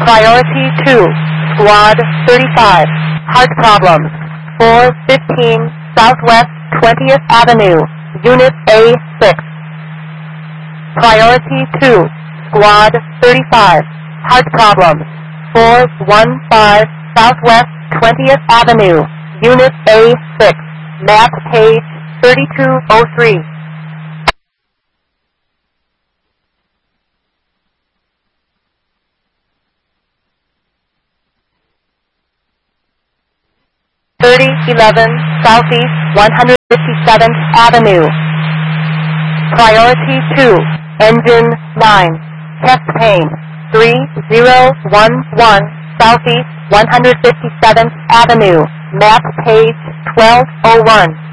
Priority 2, Squad 35, heart problems, 415 Southwest 20th Avenue, Unit A6. Priority 2, Squad 35, heart problems, 415 Southwest 20th Avenue, Unit A6, map page 3203. Southeast 157th Avenue. Priority 2, Engine 9, chest pain, 3011 Southeast 157th Avenue, map page 1201.